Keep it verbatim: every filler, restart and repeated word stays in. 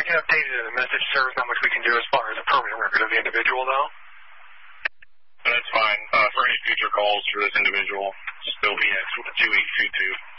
can update it in the message service, not much we can do as far as a permanent record of the individual, though. That's fine. Uh, for any future calls for this individual, still be at two eight two two.